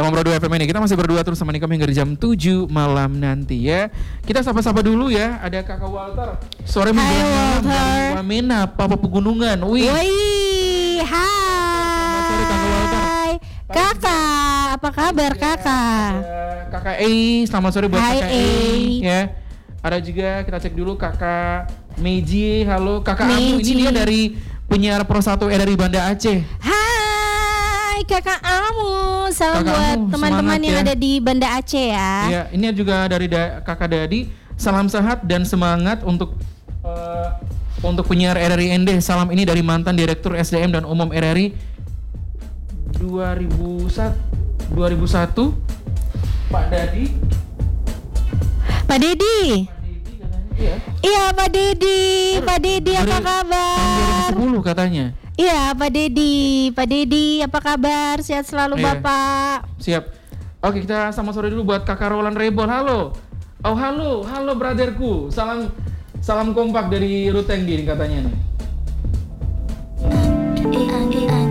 Sama Berdua FM ini. Kita masih berdua terus sama Nikam hingga jam 7 malam nanti ya. Kita sapa-sapa dulu ya. Ada Kakak Walter. Sore menjelang malam dari Wamena, Papua Pegunungan. Wih. Hai. Sore Kakak Walter. Kakak, apa kabar kakak? Kakak E, selamat sore buat Hai, Kakak E ya. Ada juga kita cek dulu Kakak Meiji, halo Kakak Amu, ini dia dari penyiar Pro 1 dari Banda Aceh. Hai Kakak Amu, salam Kakak buat Amu, teman-teman yang ya. ada di Banda Aceh ya. Iya, ini juga dari Kakak Dadi, salam sehat dan semangat untuk penyiar RRI ND. Salam ini dari mantan Direktur SDM dan Umum RRI 2001 Pak Dadi. Pak Dedi. Iya Pak Dedi. Pak Dedi apa kabar? Tahun 2010 katanya. Iya Pak Dedi apa kabar? Sehat selalu Bapak. Siap. Oke, kita sama sore dulu buat Kakak Roland Rebol. Halo. Oh halo brotherku. Salam kompak dari Ruteng Gini katanya nih.